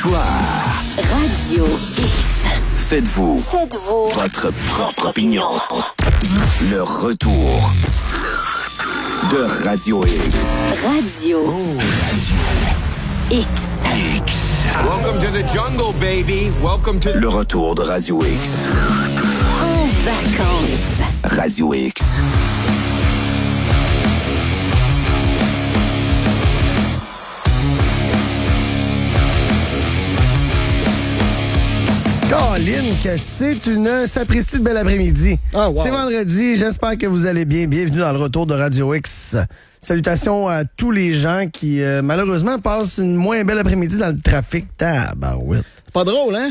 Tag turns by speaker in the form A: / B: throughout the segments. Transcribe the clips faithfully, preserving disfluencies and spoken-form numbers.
A: choix.
B: Radio X.
A: Faites-vous.
B: Faites-vous.
A: Votre propre opinion. Le retour de Radio X.
B: Radio
A: Oh, Radio
B: X.
C: Welcome to the jungle, baby. Welcome to...
A: Le retour de Radio X.
B: En vacances.
A: Radio X.
D: Caroline, que c'est une sapristi de bel après-midi.
E: Ah, wow.
D: C'est vendredi, j'espère que vous allez bien. Bienvenue dans le retour de Radio X. Salutations à tous les gens qui, euh, malheureusement, passent une moins belle après-midi dans le trafic. Tabarouette.
E: C'est pas drôle, hein?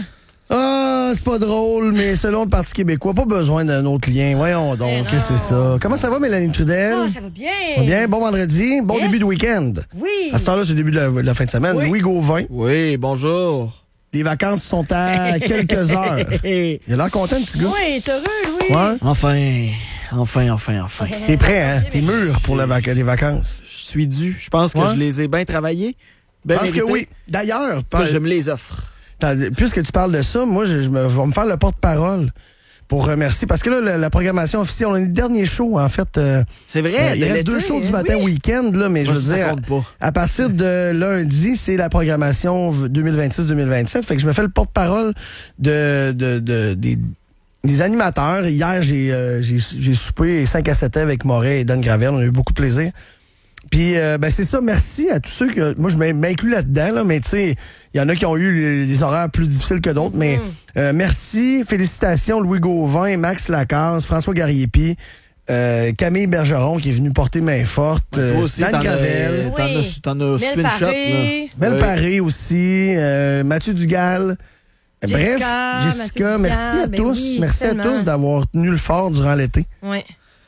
D: Ah, c'est pas drôle, mais selon le Parti québécois, pas besoin d'un autre lien. Voyons donc, qu'est-ce que c'est ça? Comment ça va, Mélanie Trudel?
F: Oh, ça va bien.
D: Ça va bien, bon vendredi, bon
F: Yes.
D: début de week-end.
F: Oui.
D: À ce temps-là, c'est le début de la, de la fin de semaine.
F: Oui.
D: Louis Gauvin,
E: Oui, bonjour.
D: les vacances sont à quelques heures. Il a l'air content, le petit gars.
F: Oui, t'es heureux, Louis.
D: Ouais.
E: Enfin, enfin, enfin, enfin.
D: T'es prêt, hein? T'es mûr pour la vac- les vacances.
E: Je suis dû. Je pense que
D: Ouais.
E: je les ai bien travaillés. Bien
D: Parce que
E: mérités.
D: oui. D'ailleurs,
E: Puis
D: par-
E: je me les offre.
D: t'as- puisque tu parles de ça, moi, je, je me, je vais me faire le porte-parole pour remercier. Parce que là, la, la programmation officielle, on a le dernier show, en fait. euh,
E: C'est vrai,
D: euh, il
E: de
D: reste
E: l'été,
D: deux shows du
E: hein?
D: matin
E: Oui.
D: week-end, là, mais
E: Moi,
D: je veux
E: ça
D: dire,
E: compte pas.
D: à partir de lundi, c'est la programmation deux mille vingt-six deux mille vingt-sept. Fait que je me fais le porte-parole de, de, de, des, des animateurs. Hier, j'ai euh, j'ai j'ai soupé cinq à sept avec Moret et Dan Gravel. On a eu beaucoup de plaisir. Puis, euh, ben c'est ça, merci à tous ceux que... Moi, je m'inclus là-dedans, là, mais tu sais, il y en a qui ont eu des horaires plus difficiles que d'autres, mais euh, merci, félicitations Louis Gauvin, Max Lacasse, François Gariepi, euh, Camille Bergeron qui est venu porter main forte,
E: Toi
D: euh,
E: aussi,
D: Dan
E: t'en
D: Gravel,
E: as, t'en
F: Oui.
E: as, t'en as
F: Mel
E: su une shot, là.
F: Paré.
D: Mel
E: Oui.
D: Paré aussi, euh, Mathieu Dugal.
F: Jessica,
D: Bref,
F: Mathieu
D: Jessica,
F: Dugal,
D: merci à
F: ben
D: tous.
F: oui,
D: merci
F: tellement.
D: à tous d'avoir tenu le fort durant l'été.
F: Oui.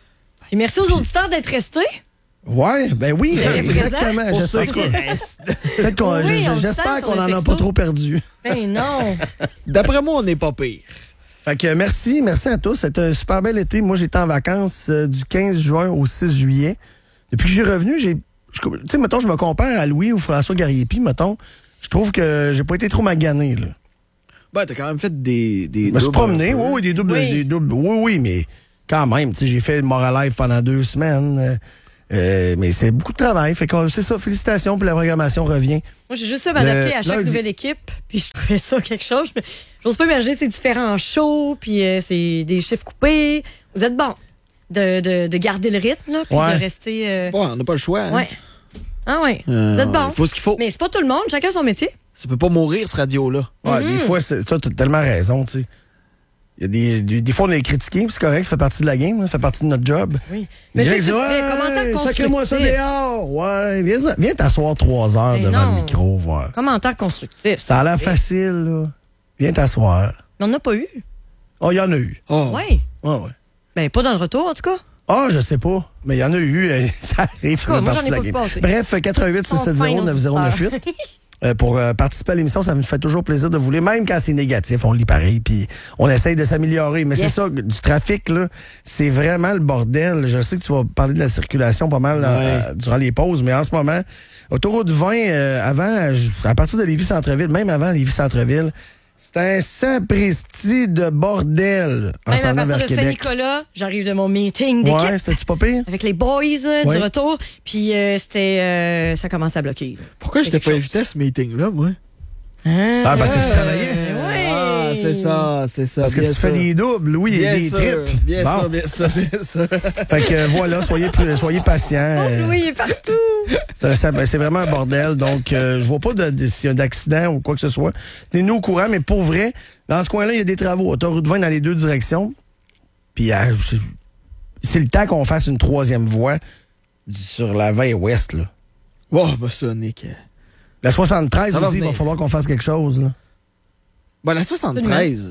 F: Et merci aux auditeurs d'être restés.
D: Ouais, ben oui,
F: Vous êtes
D: exactement.
E: Pour
D: J'espère
E: ceux qui
D: qu'on-
E: restent.
D: peut-être qu'on-
F: Oui,
D: je-
F: on le
D: j'espère
F: sent
D: qu'on
F: sur
D: en
F: le
D: a
F: texto.
D: pas trop perdu.
F: Ben non.
E: D'après moi, on n'est pas pire.
D: Fait que merci, merci à tous. C'était un super bel été. Moi, j'étais en vacances euh, du quinze juin au six juillet. Depuis que j'ai revenu, j'ai. je- Tu sais, mettons, je me compare à Louis ou François Gariepi, mettons. Je trouve que j'ai pas été trop magané, là.
E: Ben, t'as quand même fait des. des
D: Je me suis
E: doubles
D: promené,
E: un peu.
D: oui, oui, des doubles,
F: Oui.
D: des doubles. Oui, oui, mais quand même, tu sais, j'ai fait Moralive pendant deux semaines. euh, euh, mais c'est beaucoup de travail. Fait que c'est ça, félicitations, puis la programmation revient.
F: Moi, j'ai juste à m'adapter
D: Le
F: à chaque
D: lundi.
F: nouvelle équipe. Puis je trouvais ça quelque chose. Je me- J'ose pas imaginer ces différents shows. Puis euh, c'est des chiffres coupés. Vous êtes bon de, de, de garder le rythme, là. Puis
D: Ouais.
F: de rester. euh,
E: Ouais, on n'a pas le choix. Hein?
F: Ouais. Ah ouais.
E: Euh,
F: Vous êtes bon.
E: Il faut ce qu'il faut.
F: Mais c'est pas tout le monde. Chacun son métier.
E: Ça peut pas mourir, ce radio-là.
D: Ouais,
F: Mhm.
D: des fois, c'est- toi, t'as tellement raison, tu sais. Il y a des, des, des fois, on est critiqué, puis c'est correct, ça fait partie de la game, ça fait partie de notre job.
F: Oui.
D: Mais
F: Mais
D: tu
F: tu sais, mais commentaire
D: sacrez-moi ça
F: constructif.
D: dehors! Ouais, viens, viens t'asseoir trois heures
F: Mais
D: devant
F: non.
D: le micro, voir.
F: Commentaire constructif.
D: Ça a l'air facile, là. Viens t'asseoir.
F: Mais on n'a pas eu.
D: Oh, il y en a eu.
E: Oh.
F: Oui.
D: Ouais, ouais.
F: Ben, pas dans le retour, en tout cas.
D: Ah, je sais pas, mais il y en a eu, euh, ça arrive, ça
F: Quoi,
D: fait
F: moi,
D: partie
F: j'en ai
D: de la
F: pas
D: game.
F: vu passer.
D: Bref, quatre-vingt-huit six sept zéro neuf zéro neuf huit. Euh, pour euh, participer à l'émission, ça me fait toujours plaisir de vous lire, même quand c'est négatif, on lit pareil, puis on essaye de s'améliorer. Mais
F: Yes.
D: c'est ça, du trafic, là, c'est vraiment le bordel. Je sais que tu vas parler de la circulation pas mal euh,
E: Ouais.
D: euh, durant les pauses, mais en ce moment, autoroute vingt, euh, avant, je- à partir de Lévis-Centreville, même avant Lévis-Centreville, c'est un sapristi de bordel en
F: Même
D: s'en
F: à
D: allant vers
F: partir de
D: Québec.
F: Saint-Nicolas, j'arrive de mon meeting d'équipe
D: Ouais, c'était-tu pas pire?
F: avec les boys euh,
D: Ouais.
F: du retour. Puis euh, c'était, euh, ça commence à bloquer.
E: Pourquoi je t'ai
F: quelque
E: pas
F: chose.
E: invité à ce meeting-là, moi?
D: Ah, parce que tu travaillais?
F: Oui.
E: Ah, c'est ça, c'est ça.
D: Parce que
E: bien
D: tu fais
E: sûr.
D: des doubles, oui, et
E: Bien
D: des
E: sûr,
D: tripes.
E: Bien
D: Bon.
E: sûr, bien sûr, bien sûr.
D: Fait que euh, voilà, soyez, plus- soyez patients.
F: Oh,
D: euh,
F: Louis il est partout.
D: ça- ça- ben, c'est vraiment un bordel. Donc, euh, je vois pas de, de- s'il y a d'accident ou quoi que ce soit. Tenez-nous au courant, mais pour vrai, dans ce coin-là, il y a des travaux. Autoroute vingt dans les deux directions. Puis, euh, c'est- c'est le temps qu'on fasse une troisième voie sur la vingt ouest. Là.
E: Oh, bah ça, Nick.
D: La soixante-treize
E: Ça va
D: aussi, il va
E: venir.
D: falloir qu'on fasse quelque chose. Là.
E: Bah, la soixante-treize.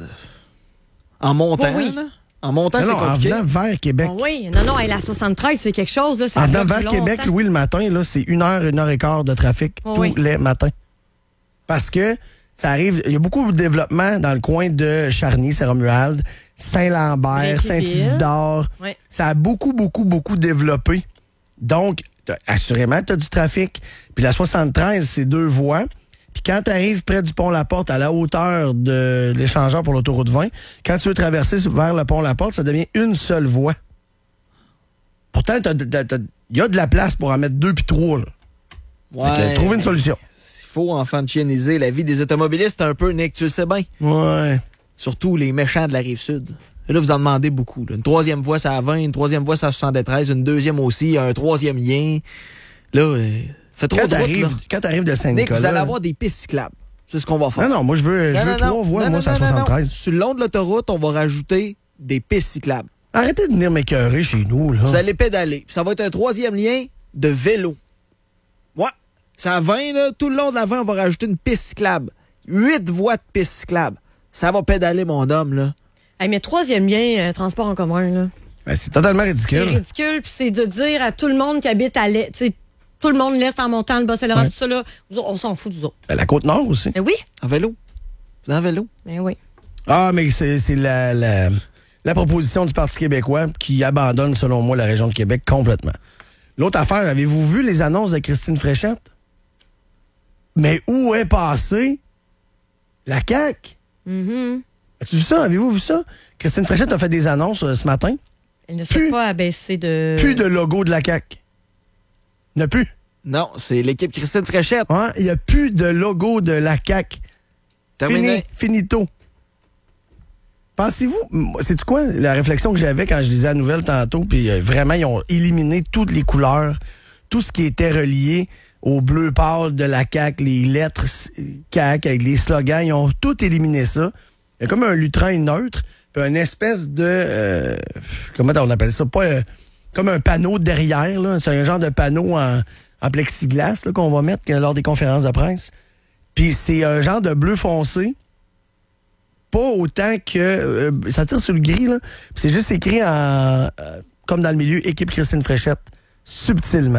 E: En montant,
F: Oui, oui.
E: là. En montant,
D: Non,
E: c'est
D: non, en
E: compliqué.
D: venant vers Québec.
F: Oh, oui, non, non, hey, la soixante-treize, c'est quelque chose. Là, ça
D: En venant
F: bloque
D: vers
F: longtemps.
D: Québec, Louis, le matin, là, c'est une heure, une heure et quart de trafic
F: Oh,
D: tous
F: oui.
D: les matins. Parce que ça arrive, il y a beaucoup de développement dans le coin de Charny, Saint-Romuald, Saint-Lambert,
F: Bréqueville.
D: Saint-Isidore.
F: Oui.
D: Ça a beaucoup, beaucoup, beaucoup développé. Donc, t'as- assurément, tu as du trafic. Puis la soixante-treize, c'est deux voies. Puis quand tu arrives près du pont La Porte, à la hauteur de l'échangeur pour l'autoroute vingt, quand tu veux traverser vers le pont La Porte, ça devient une seule voie. Pourtant, il y a de la place pour en mettre deux puis trois. Là.
E: Ouais.
D: Trouver une solution.
E: Il faut enfantianiser la vie des automobilistes un peu, Nick, tu le sais bien.
D: Ouais.
E: Surtout les méchants de la Rive-Sud. Et là, vous en demandez beaucoup. Là. Une troisième voie, c'est à vingt, une troisième voie, c'est à soixante-treize, une deuxième aussi, un troisième lien. Là, euh, fait trop
D: Quand
E: de route,
D: t'arrives,
E: là.
D: quand t'arrives de
E: Nick,
D: Saint-Nicolas...
E: vous allez avoir des pistes cyclables. C'est ce qu'on va faire.
D: Non, non, moi, je veux, je
E: Non,
D: veux
E: non,
D: trois
E: non.
D: voies,
E: Non,
D: moi,
E: non,
D: c'est à
E: non, non, non.
D: soixante-treize.
E: Sur le long de l'autoroute, on va rajouter des pistes cyclables.
D: Arrêtez de venir m'écœurer chez nous, là.
E: Vous allez pédaler. Puis ça va être un troisième lien de vélo. Ouais. C'est à vingt, là. Tout le long de la vingt, on va rajouter une piste cyclable. Huit voies de piste cyclable. Ça va pédaler, mon homme, là.
F: Hey, mais troisième lien, euh, transport en commun, là.
D: Ben, c'est totalement
F: C'est
D: ridicule.
F: ridicule, puis c'est de dire à tout le monde qui habite à l'est, tu sais, tout le monde l'est en montant le Bas-Saint-Laurent,
D: Ouais.
F: tout ça, là, vous autres, on s'en fout, vous autres.
D: Ben, la Côte-Nord aussi.
F: Mais oui,
E: En vélo. C'est en vélo.
F: mais oui.
D: Ah, mais c'est c'est la, la, la proposition du Parti québécois qui abandonne, selon moi, la région de Québec complètement. L'autre affaire, avez-vous vu les annonces de Christine Fréchette? Mais où est passée la C A Q?
F: Mhm.
D: As-tu vu ça? Avez-vous vu ça? Christine Fréchette a fait des annonces euh, ce matin.
F: Elle ne
D: Plus-
F: souhaite pas abaisser de...
D: Plus de logo de la C A Q. Il n'y a plus.
E: Non, c'est l'équipe Christine Fréchette.
D: Hein? Il n'y a plus de logo de la C A Q.
E: Terminé.
D: Fini, finito. Pensez-vous, c'est quoi la réflexion que j'avais quand je lisais la nouvelle tantôt, puis euh, vraiment, ils ont éliminé toutes les couleurs, tout ce qui était relié au bleu pâle de la C A Q, les lettres C A Q avec les slogans, ils ont tout éliminé ça. Il y a comme un lutrin neutre, puis une espèce de, euh, comment on appelle ça, pas euh, comme un panneau derrière, là. C'est un genre de panneau en, en plexiglas là, qu'on va mettre lors des conférences de presse. Puis c'est un genre de bleu foncé. Pas autant que... Euh, ça tire sur le gris, là. Puis c'est juste écrit en... euh, comme dans le milieu, équipe Christine Fréchette. Subtilement.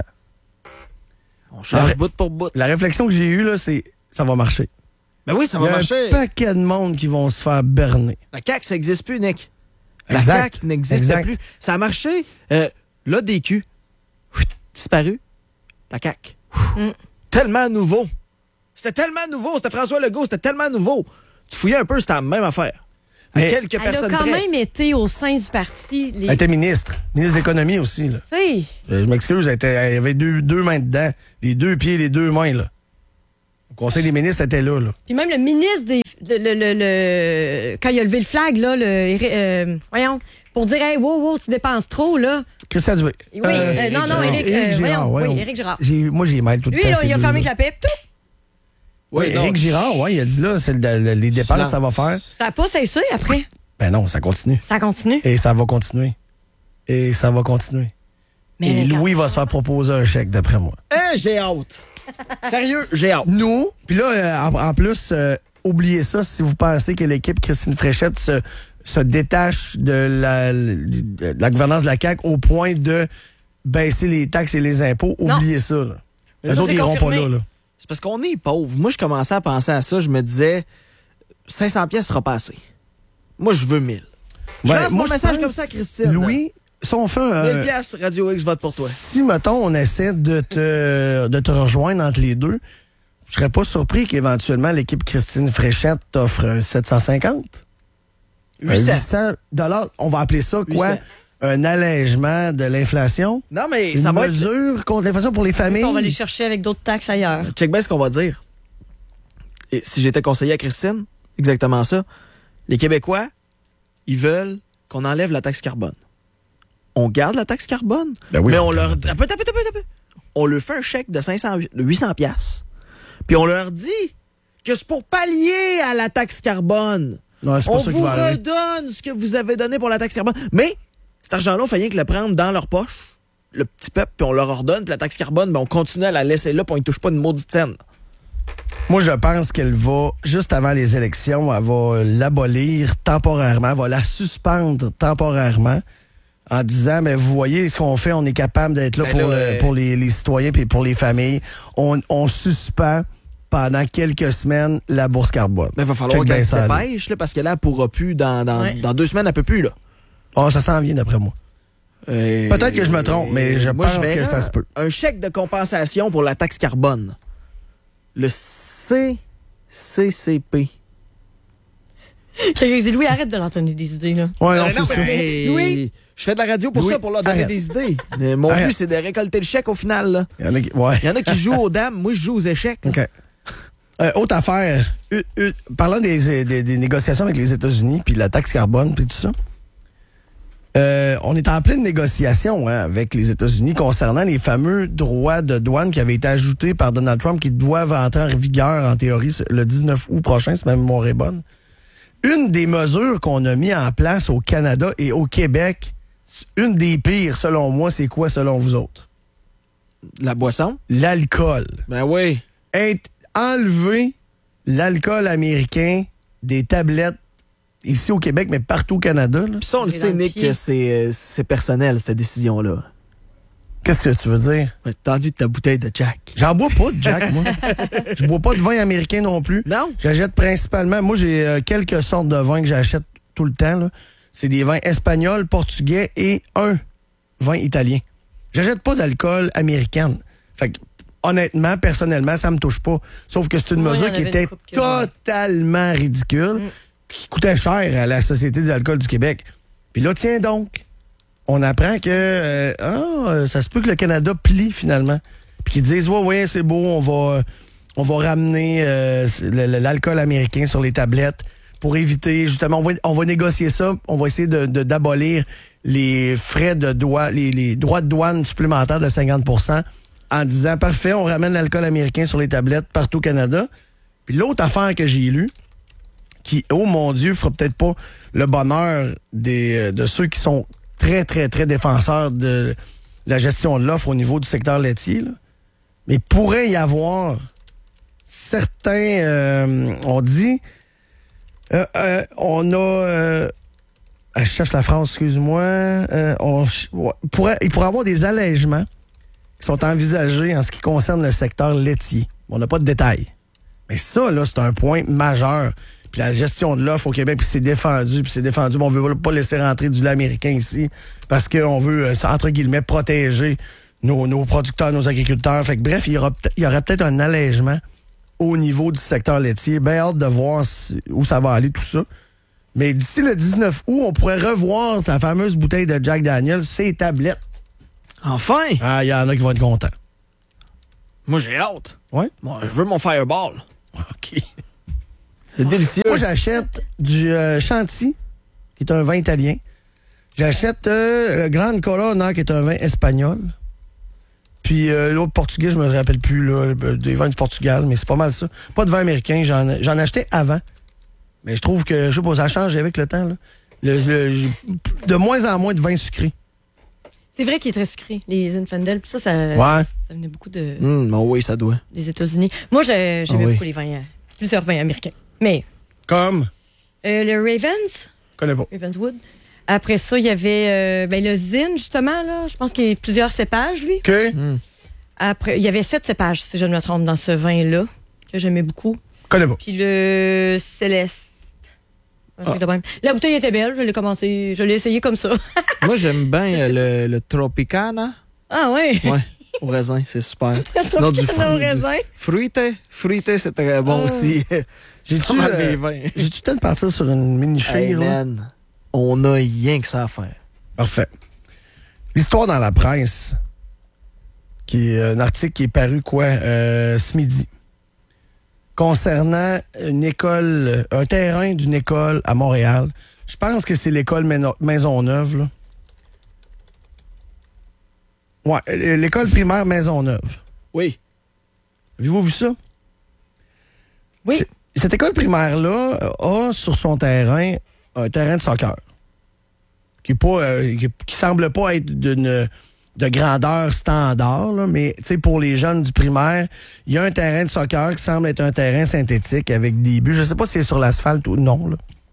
E: On change
D: La ré-
E: bout pour bout.
D: La réflexion que j'ai eue, là, c'est... Ça va marcher.
E: Ben oui, ça
D: Il y
E: va
D: a
E: marcher.
D: un paquet de monde qui vont se faire berner.
E: La C A Q, ça n'existe plus, Nick. La
D: Exact.
E: C A Q n'existe
D: Exact.
E: plus. Ça a marché. Euh, L'A D Q, disparu. La C A Q,
F: Mm.
E: tellement nouveau. C'était tellement nouveau. C'était François Legault, c'était tellement nouveau. Tu fouillais un peu, c'était la même affaire. À
D: Mais-
E: quelques
F: Elle a
E: personnes
F: quand
E: près.
F: même été au sein du parti. Les...
D: Elle était ministre. Ministre de l'économie aussi, là.
F: Tu sais,
D: Euh, Je m'excuse, elle, était- elle avait deux, deux mains dedans. Les deux pieds, les deux mains, là. Le conseil des ministres était là, là.
F: puis même le ministre des... Le, le, le, le- quand il a levé le flag, là, le, euh, voyons, pour dire, hey, wow, wow, tu dépenses trop, là.
D: Christian Dubé.
F: Oui, euh, non, non, Éric, euh,
D: Girard,
F: voyons,
D: ouais,
F: oui,
D: on-
F: Éric Girard.
D: J'ai- Moi, j'ai mal tout le
F: Lui,
D: temps.
F: là,
D: ces
F: il a
D: deux-là.
F: fermé avec la paix. Tout.
D: Oui,
E: Oui, non.
D: Éric Girard, ouais, il a dit là, c'est le- le- les dépenses,
E: Silence.
D: ça va faire.
F: Ça n'a pas cessé après.
D: Ben non, ça continue.
F: Ça continue.
D: Et ça va continuer. Et ça va continuer.
F: Mais
D: Et
F: quand-
D: Louis va se faire proposer un chèque, d'après moi.
E: Hein, j'ai hâte. Sérieux, j'ai hâte.
D: Nous, puis là, euh, en, en plus, euh, oubliez ça si vous pensez que l'équipe Christine Fréchette se, se détache de la, de la gouvernance de la C A Q au point de baisser les taxes et les impôts.
F: Non.
D: Oubliez ça. Là.
E: Mais
D: Les
E: ça,
D: autres,
E: c'est
D: ils iront pas
F: confirmé.
D: là. là.
E: C'est parce qu'on est pauvres. Moi, je commençais à penser à ça. Je me disais, cinq cents pièces sera pas assez. Moi, je veux mille. Je lance mon
D: je
E: message
D: pense,
E: comme ça à Christine.
D: Louis, si on fait un...
E: mille pièces, Radio X vote pour toi.
D: Si, mettons, on essaie de te, de te rejoindre entre les deux, je serais pas surpris qu'éventuellement l'équipe Christine Fréchette t'offre un sept cent cinquante. Un
E: huit cents.
D: huit cents dollars. On va appeler ça quoi?
E: huit cents.
D: Un allègement de l'inflation?
E: Non, mais
D: Une
E: ça va être...
D: mesure contre l'inflation pour les familles?
F: On va les chercher avec d'autres taxes ailleurs.
E: Check bien ce qu'on va dire. Et si j'étais conseiller à Christine, exactement ça. Les Québécois, ils veulent qu'on enlève la taxe carbone. On garde la taxe carbone,
D: Ben oui,
E: mais
D: on
E: on leur...
D: garde
E: Attends, attends, attends, attends. On leur fait un chèque de cinq cents, de huit cents piastres. Puis on leur dit que c'est pour pallier à la taxe carbone.
D: Non, c'est pas
E: On
D: ça qui
E: vous
D: va arriver.
E: redonne ce que vous avez donné pour la taxe carbone. Mais cet argent-là, il fallait rien que le prendre dans leur poche, le petit peuple, puis on leur ordonne, puis la taxe carbone, ben on continue à la laisser là, puis on ne touche pas une maudite scène.
D: Moi, je pense qu'elle va, juste avant les élections, elle va l'abolir temporairement, elle va la suspendre temporairement en disant, mais vous voyez ce qu'on fait, on est capable d'être là
E: Ben
D: pour,
E: là,
D: le-
E: euh,
D: pour les, les citoyens et pour les familles. On, on suspend pendant quelques semaines la bourse carbone.
E: Mais il va falloir
D: Check bien
E: qu'elle se
D: ça, là.
E: dépêche, là, parce que là, elle pourra plus, dans, dans,
F: Ouais.
E: dans deux semaines, elle peut plus, là.
D: Oh, ça s'en vient d'après moi.
E: Euh,
D: Peut-être que je me trompe, mais je
E: moi,
D: pense
E: verrais
D: que ça se peut.
E: Un chèque de compensation pour la taxe carbone. Le C C C P.
F: Quelqu'un dit, Louis, arrête de leur donner des idées, là.
D: Ouais, non,
E: Euh,
D: c'est
E: non,
D: ça.
E: mais-
F: Louis?
E: Je fais de la radio pour
D: Louis,
E: ça, pour leur donner
D: arrête.
E: des idées. Mais mon
D: Arrête.
E: but, c'est de récolter le chèque au final. Là.
D: Il y en a qui, ouais.
E: Il y en a qui jouent aux dames, moi, je joue aux échecs. là.
D: OK. Euh, autre affaire, euh, euh, parlant des, des, des négociations avec les États-Unis, puis la taxe carbone, puis tout ça, euh, on est en pleine négociation hein, avec les États-Unis concernant les fameux droits de douane qui avaient été ajoutés par Donald Trump qui doivent entrer en vigueur, en théorie, le dix-neuf août prochain, si ma mémoire est bonne. Une des mesures qu'on a mis en place au Canada et au Québec, une des pires, selon moi, c'est quoi, selon vous autres?
E: La boisson?
D: L'alcool.
E: Ben oui.
D: Être enlever l'alcool américain des tablettes ici au Québec, mais partout au Canada. là.
E: Puis ça, on le
F: Mais
E: sait,
F: dans le
E: Nick,
F: pied.
E: que c'est, euh, c'est personnel, cette décision-là.
D: Qu'est-ce que tu veux dire?
E: Ouais, t'as envie de ta bouteille de Jack.
D: J'en bois pas de Jack, moi. Je bois pas de vin américain non plus.
E: Non?
D: J'achète principalement, moi j'ai euh, quelques sortes de vins que j'achète tout le temps. là. C'est des vins espagnols, portugais et un vin italien. J'achète pas d'alcool américain. Fait que, honnêtement, personnellement, ça me touche pas. Sauf que c'est une
F: Moi, il y
D: mesure
F: en
D: qui
F: avait
D: était
F: une couple que j'aimais.
D: totalement ridicule,
F: Mm.
D: qui coûtait cher à la Société de l'alcool du Québec. Puis là, tiens donc, on apprend que euh, ah, ça se peut que le Canada plie finalement. Puis qu'ils disent, ouais, ouais, c'est beau, on va, on va ramener euh, le- le- l'alcool américain sur les tablettes pour éviter, justement, on va, on va négocier ça, on va essayer de, de- d'abolir les frais de douane, les, les droits de douane supplémentaires de cinquante pour cent en disant, parfait, on ramène l'alcool américain sur les tablettes partout au Canada. Puis l'autre affaire que j'ai lue, qui, oh mon Dieu, fera peut-être pas le bonheur des, de ceux qui sont très, très, très défenseurs de la gestion de l'offre au niveau du secteur laitier, là. Mais pourrait y avoir certains, euh, on dit, euh, euh, on a, euh, ah, je cherche la phrase, excuse-moi, euh, on, ouais, pourrait, il pourrait y avoir des allègements qui sont envisagés en ce qui concerne le secteur laitier. On n'a pas de détails. Mais ça, là, c'est un point majeur. Puis la gestion de l'offre au Québec, puis c'est défendu, puis c'est défendu. Bon, on veut pas laisser rentrer du lait américain ici parce qu'on veut, euh, entre guillemets, protéger nos, nos producteurs, nos agriculteurs. Fait que bref, il y aura, peut- il y aura peut-être un allègement au niveau du secteur laitier. Bien hâte de voir si- où ça va aller, tout ça. Mais d'ici le dix-neuf août, on pourrait revoir sa fameuse bouteille de Jack Daniels, ses tablettes.
E: Enfin!
D: Ah, il y en a qui vont être contents.
E: Moi, j'ai hâte.
D: Ouais?
E: Moi, je veux mon Fireball.
D: OK.
E: C'est délicieux.
D: Moi, j'achète du euh, Chanty, qui est un vin italien. J'achète euh, le Grande Corona, qui est un vin espagnol. Puis euh, l'autre portugais, je me rappelle plus, là, des vins du Portugal, mais c'est pas mal ça. Pas de vin américain, j'en, j'en achetais avant. Mais je trouve que, je sais pas, ça change avec le temps. Là. Le, le- j'ai de moins en moins de vins sucrés.
F: C'est vrai qu'il est très sucré, les Zinfandel. Puis ça, ça,
D: Ouais.
F: ça venait beaucoup de,
E: Hum, bon, oui, ça doit.
F: des États-Unis. Moi, j'ai- j'aimais
E: Ah oui.
F: beaucoup les vins, euh, plusieurs vins américains. Mais
D: Comme,
F: euh, le Ravens,
D: je connais pas.
F: Ravenswood. Après ça, il y avait euh, ben, le Zin, justement. Là. Je pense qu'il y a plusieurs cépages, lui.
D: OK.
F: Après, il y avait sept cépages, si je ne me trompe, dans ce vin-là, que j'aimais beaucoup.
D: Je connais pas.
F: Puis le Céleste. Un truc de même. La bouteille était belle, je l'ai commencé, je l'ai essayé comme ça.
E: Moi, j'aime bien euh, le, le Tropicana.
F: Ah ouais?
E: Ouais, au raisin, c'est super.
F: Sinon, du
E: fruit-
F: raisin.
E: Fruité, fruité, c'est très bon
F: Oh.
E: aussi.
D: J'ai-tu,
E: Pas mal
D: euh,
E: des vins.
D: j'ai-tu peut-être partir sur une mini-chire?
E: Hey,
D: là?
E: man, on a rien que ça à faire.
D: Parfait. L'histoire dans la presse, qui est un article qui est paru, quoi, euh, ce midi, concernant une école, un terrain d'une école à Montréal. Je pense que c'est l'école Maino- Maisonneuve, là. Ouais, euh, l'école primaire Maisonneuve.
E: Oui.
D: Avez-vous vu ça?
F: Oui.
D: C'est- Cette école primaire-là a sur son terrain un terrain de soccer qui est pas, euh, qui, qui semble pas être d'une de grandeur standard, là, mais tu sais, pour les jeunes du primaire, il y a un terrain de soccer qui semble être un terrain synthétique avec des buts. Je sais pas si c'est sur l'asphalte ou non. Là.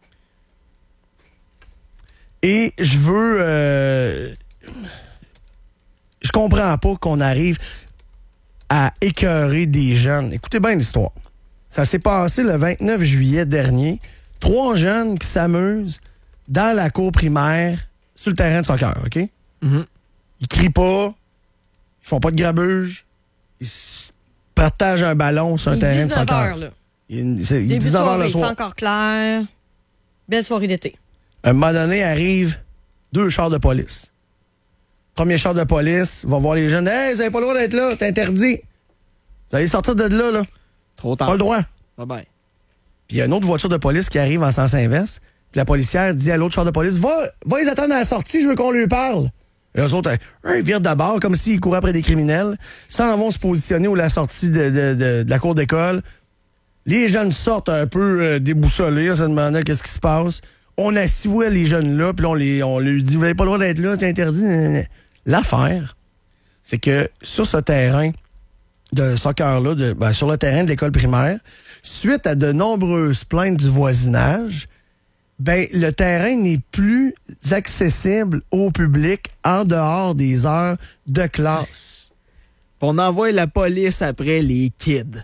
D: Et je veux... Euh, je comprends pas qu'on arrive à écœurer des jeunes. Écoutez bien l'histoire. Ça s'est passé le vingt-neuf juillet dernier. Trois jeunes qui s'amusent dans la cour primaire sur le terrain de soccer, OK?
E: Mhm.
D: Ils crient pas, ils font pas de grabuge, ils s- partagent un ballon sur un
F: Il est
D: terrain de
F: dix-neuf
D: soccer.
F: heures, là.
D: Il, est- c'est- il est
F: Début de
D: dix-neuf heures
F: soirée,
D: le
F: il fait
D: soir.
F: encore clair. Belle soirée d'été.
D: Un moment donné, arrive deux chars de police. Premier char de police va voir les jeunes. Hey, vous n'avez pas le droit d'être là, t'es interdit. Vous allez sortir de là, là.
E: Trop tard.
D: Pas le droit.
E: Bye bye.
D: Puis il y a une autre voiture de police qui arrive en sens inverse. Puis la policière dit à l'autre char de police, va, va les attendre à la sortie, je veux qu'on lui parle. Et les autres, euh, ils virent d'abord comme s'ils couraient après des criminels, s'en vont se positionner où la sortie de, de, de, de la cour d'école. Les jeunes sortent un peu euh, déboussolés, on se demandait qu'est-ce qui se passe. On assoit les jeunes là, puis là, on, les, on leur dit, vous n'avez pas le droit d'être là, t'es interdit. L'affaire, c'est que sur ce terrain de soccer-là, de, ben, sur le terrain de l'école primaire, suite à de nombreuses plaintes du voisinage, ben, le terrain n'est plus accessible au public en dehors des heures de classe.
E: On envoie la police après les kids.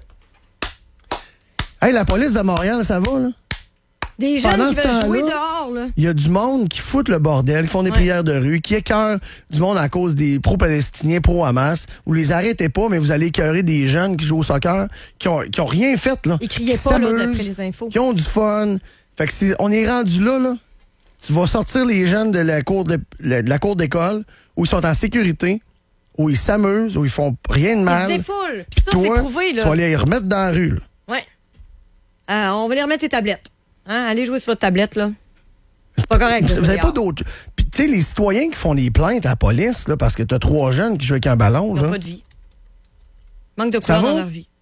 D: Hey, la police de Montréal, ça va, là?
F: Des jeunes
D: Pendant
F: qui
D: ce
F: veulent
D: temps-là,
F: jouer dehors, là.
D: Il y a du monde qui foutent le bordel, qui font des
F: Ouais.
D: prières de rue, qui écœurent du monde à cause des pro-palestiniens, pro-Hamas. Vous les arrêtez pas, mais vous allez écœurer des jeunes qui jouent au soccer, qui ont, qui ont rien fait, là.
F: Ils criaient
D: Qui
F: pas, là,
D: s'amusent,
F: d'après les infos.
D: Qui ont du fun. Fait que c'est- on est rendu là, là. Tu vas sortir les jeunes de la cour de, de la cour d'école, où ils sont en sécurité, où ils s'amusent, où ils font rien de
F: Ils
D: mal.
F: se défoulent. Puis ça, c'est
D: Toi,
F: prouvé, là.
D: tu vas les remettre dans la rue, là.
F: Ouais. Euh, on va les remettre tes tablettes. Hein? Allez jouer sur votre tablette, là. C'est pas correct.
D: Vous
F: là,
D: n'avez pas
F: dehors.
D: d'autres. Puis, tu sais, les citoyens qui font des plaintes à la police, là, parce que t'as trois jeunes qui jouent avec un ballon,
F: Ils n'ont
D: là.
F: pas de vie. Manque de
D: Ça
F: couleur
D: va?
F: dans leur vie.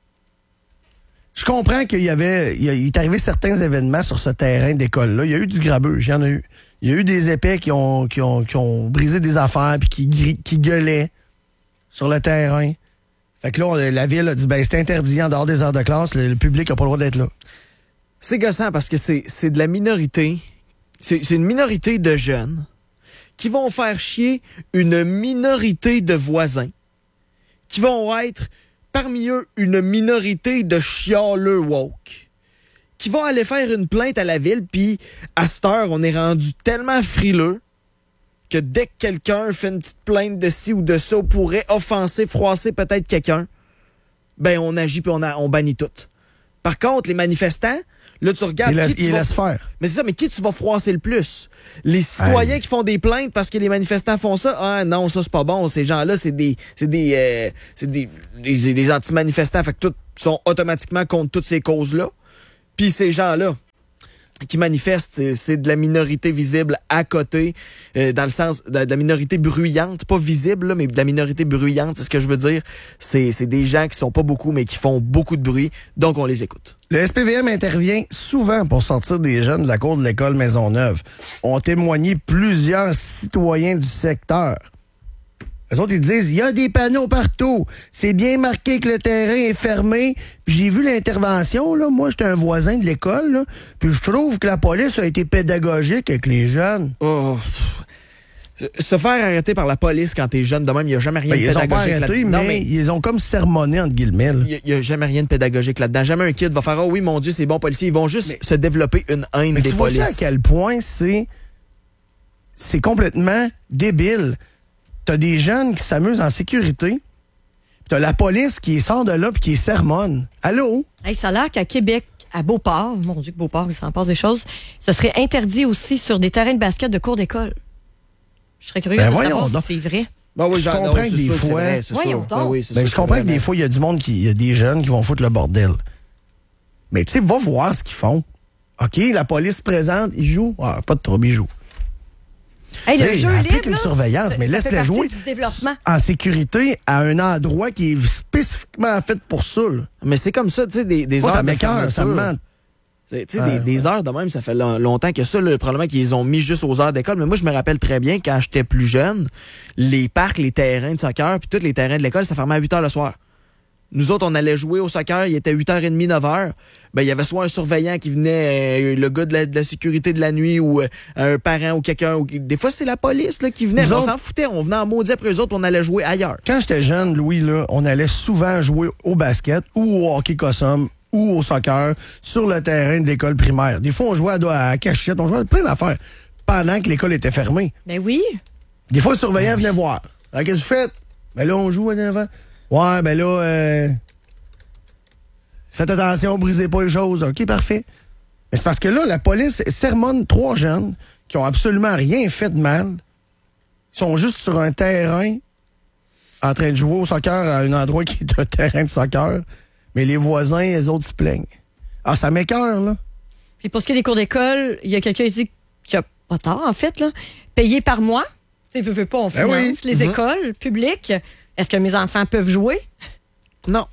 D: Je comprends qu'il y avait. Il y a- il est arrivé certains événements sur ce terrain d'école-là. Il y a eu du grabuge, il y en a eu. Il y a eu des épais qui ont, qui ont, qui ont brisé des affaires puis qui, gri- qui gueulaient sur le terrain. Fait que là, on- la ville a dit, ben, c'est interdit en dehors des heures de classe, le, le public n'a pas le droit d'être là.
E: C'est gossant parce que c'est c'est de la minorité. C'est c'est une minorité de jeunes qui vont faire chier une minorité de voisins qui vont être parmi eux une minorité de chialeux woke qui vont aller faire une plainte à la ville, puis à cette heure, on est rendu tellement frileux que dès que quelqu'un fait une petite plainte de ci ou de ça, pourrait offenser, froisser peut-être quelqu'un, ben on agit puis on, a- on bannit tout. Par contre, les manifestants, là, tu regardes
D: Il
E: qui
D: laisse,
E: tu
D: il
E: vas-
D: laisse faire.
E: Mais c'est ça, mais qui tu vas froisser le plus? Les citoyens
D: Aïe.
E: qui font des plaintes parce que les manifestants font ça? Ah non, ça c'est pas bon. Ces gens-là, c'est des c'est des euh, c'est des, des, des anti-manifestants. Fait que tous sont automatiquement contre toutes ces causes-là. Puis ces gens-là qui manifestent, c'est, c'est de la minorité visible à côté, euh, dans le sens de, de la minorité bruyante, pas visible, là, mais de la minorité bruyante, c'est ce que je veux dire. C'est, c'est des gens qui sont pas beaucoup, mais qui font beaucoup de bruit, donc on les écoute.
D: Le S P V M intervient souvent pour sortir des jeunes de la cour de l'école Maisonneuve. Ont témoigné plusieurs citoyens du secteur. Les autres, ils disent, il y a des panneaux partout. C'est bien marqué que le terrain est fermé. Puis j'ai vu l'intervention, là. Moi, j'étais un voisin de l'école, là. Puis je trouve que la police a été pédagogique avec les jeunes.
E: Oh, pff. Se faire arrêter par la police quand t'es jeune de même, il n'y a jamais rien
D: Ben,
E: de
D: ils les ont pas
E: pédagogique
D: arrêtés,
E: là-dedans.
D: mais,
E: Non, mais
D: ils ont comme sermonné, entre guillemets, là.
E: il n'y a, a jamais rien de pédagogique là-dedans. Jamais un kid va faire « Oh oui, mon Dieu, c'est bon policier ». Ils vont juste se développer une haine
D: Mais
E: des
D: tu vois
E: polices.
D: à quel point c'est c'est complètement débile. T'as des jeunes qui s'amusent en sécurité, puis t'as la police qui sort de là puis qui sermonne. Allô?
F: Hey, ça a l'air qu'à Québec, à Beauport, mon Dieu, que Beauport, il s'en passe des choses, ce serait interdit aussi sur des terrains de basket de cours d'école. Je serais curieux
D: Ben
F: de
D: voyons
F: savoir
D: donc.
F: si c'est vrai.
E: Ben oui,
D: Je
E: genre,
D: comprends
E: non,
D: que
E: c'est
D: des
E: sûr c'est
D: fois-
E: vrai, c'est
F: Voyons
E: sûr.
F: donc.
E: Ben oui, c'est
D: Ben,
E: sûr
D: je
E: c'est
D: comprends que
E: vraiment-
D: des fois, il y a du monde qui. Il y a des jeunes qui vont foutre le bordel. Mais tu sais, va voir ce qu'ils font. OK, la police présente, ils jouent. Ah, pas de trouble, ils jouent.
F: Hey, le
D: T'sais,
F: jeu
D: applique
F: libre,
D: une
F: là,
D: surveillance,
F: ça-
D: mais
F: ça
D: laisse-les
F: fait partie
D: jouer
F: du développement.
D: en sécurité à un endroit qui est spécifiquement fait pour ça. là.
E: Mais c'est comme ça, tu sais, des, des
D: Moi,
E: heures
D: ça
E: de
D: m'écoeure, ça me
E: fermeture.
D: ment.
E: Tu sais,
D: Ouais,
E: des, des heures de même, ça fait long- longtemps que ça, le problème qu'ils ont mis juste aux heures d'école. Mais moi, je me rappelle très bien, quand j'étais plus jeune, les parcs, les terrains de soccer, puis tous les terrains de l'école, ça fermait à huit heures le soir. Nous autres, on allait jouer au soccer, il était huit heures trente, neuf heures. Ben, il y avait soit un surveillant qui venait, euh, le gars de la, de la sécurité de la nuit, ou euh, un parent ou quelqu'un. Ou, des fois, c'est la police là, qui venait.
D: Nous
E: Mais on
D: autres-
E: s'en foutait, on venait en maudit après eux autres, on allait jouer ailleurs.
D: Quand j'étais jeune, Louis, là, on allait souvent jouer au basket ou au hockey cossum ou au soccer sur le terrain de l'école primaire. Des fois, on jouait à, à cachette, on jouait à plein d'affaires pendant que l'école était fermée.
F: Ben oui.
D: Des fois, le surveillant venait voir. Alors, qu'est-ce que vous faites? Ben là, on joue à devant. Ouais, ben là, euh... Faites attention, brisez pas les choses. OK, parfait. Mais c'est parce que là, la police sermonne trois jeunes qui ont absolument rien fait de mal. Ils sont juste sur un terrain en train de jouer au soccer à un endroit qui est un terrain de soccer. Mais les voisins, les autres se plaignent. Ah, ça m'écoeure, là.
F: Puis pour ce qui est des cours d'école, il y a quelqu'un ici qui a pas tort, en fait, là. Payé par mois. Tu sais, veux, veux pas, on finance
D: ben oui.
F: les mm-hmm. écoles publiques. Est-ce que mes enfants peuvent jouer?
E: Non.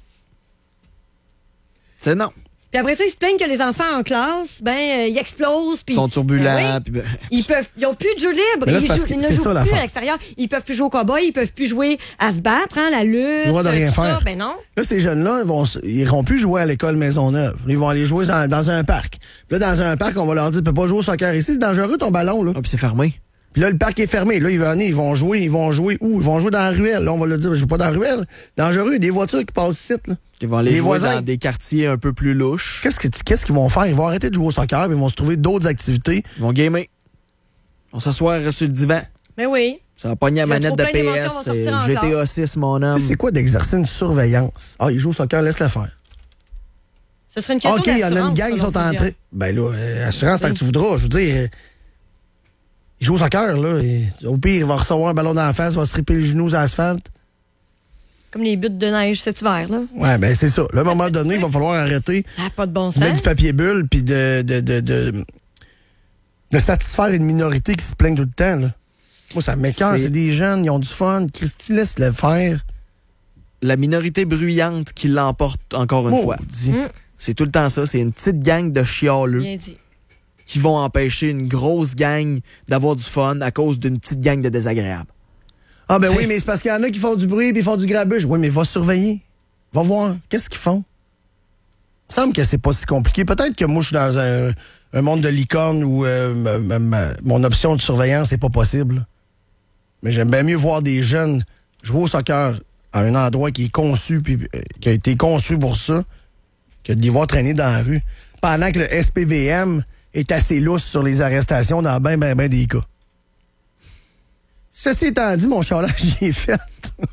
E: C'est non.
F: Puis après ça, ils se plaignent que les enfants en classe, ben, euh, ils explosent. Puis
E: ils sont turbulents.
F: Ben oui,
E: puis ben...
F: Ils peuvent, ils ont plus de jeu libre.
D: Là,
F: ils,
D: parce
F: jouent,
D: que
F: ils ne
D: c'est
F: jouent
D: ça,
F: plus
D: l'affaire.
F: à l'extérieur. Ils peuvent plus jouer au cowboy, ils peuvent plus jouer à se battre, hein, la lutte.
D: Le droit de rien
F: tout
D: faire.
F: Ça. Ben non.
D: Là, ces jeunes-là, ils vont, ils iront plus jouer à l'école Maisonneuve. Ils vont aller jouer dans, dans un parc. Puis là, dans un parc, on va leur dire, tu peux pas jouer au soccer ici, c'est dangereux ton ballon, là.
E: Ah, puis c'est fermé.
D: Puis là, le parc est fermé. Là, ils vont venir, ils vont jouer, ils vont jouer où? Ils vont jouer dans la ruelle. Là, on va leur dire, je joue pas dans la ruelle. Dangereux, il y a des voitures qui passent ici, là.
E: Ils vont aller
D: Les
E: jouer
D: voisins.
E: dans des quartiers un peu plus louches.
D: Qu'est-ce, que, qu'est-ce qu'ils vont faire? Ils vont arrêter de jouer au soccer, puis ils vont se trouver d'autres activités.
E: Ils vont gamer. Ils vont s'asseoir sur le divan.
F: Ben oui.
E: Ça va pogner la
F: Il y a
E: manette
F: trop
E: de
F: plein
E: P
F: d'émotions,
E: S.
F: on va sortir en
E: G T A
F: classe.
E: six, mon
D: Tu
E: homme.
D: sais, c'est quoi d'exercer une surveillance? Ah, ils jouent au soccer, laisse-le faire.
F: Ce serait une question
D: OK, il y en a une
F: d'assurance,
D: gang qui
F: selon
D: sont en
F: plusieurs.
D: train. Ben là, euh, assurance, tant que tu voudras. Je veux dire, euh, ils jouent au soccer, là. Et, au pire, il va recevoir un ballon dans la face, il va se triper les genoux sur l'asphalte.
F: Comme les buts de neige cet hiver, là.
D: Ouais, ben c'est ça. Là, à un moment donné, il va falloir arrêter
F: Ah, pas de bon
D: de mettre
F: sens.
D: du papier bulle puis de, de, de, de, de satisfaire une minorité qui se plaigne tout le temps, là. Moi, ça m'écoeure.
E: C'est-
D: C'est des jeunes, ils ont du fun. Christy, laisse-le faire.
E: La minorité bruyante qui l'emporte encore une fois.
D: Maudit.
F: Mm.
E: C'est tout le temps ça. C'est une petite gang de chialeux
F: Bien dit.
E: qui vont empêcher une grosse gang d'avoir du fun à cause d'une petite gang de désagréables.
D: Ah, ben oui, mais c'est parce qu'il y en a qui font du bruit puis ils font du grabuge. Oui, mais va surveiller. Va voir. Qu'est-ce qu'ils font? Il me semble que c'est pas si compliqué. Peut-être que moi, je suis dans un, un monde de licorne où euh, ma- ma- ma- mon option de surveillance n'est pas possible. Mais j'aime bien mieux voir des jeunes jouer au soccer à un endroit qui est conçu puis euh, qui a été construit pour ça que de les voir traîner dans la rue. Pendant que le S P V M est assez lousse sur les arrestations dans ben, ben, ben des cas. Ceci étant dit, mon charlage, j'y ai fait.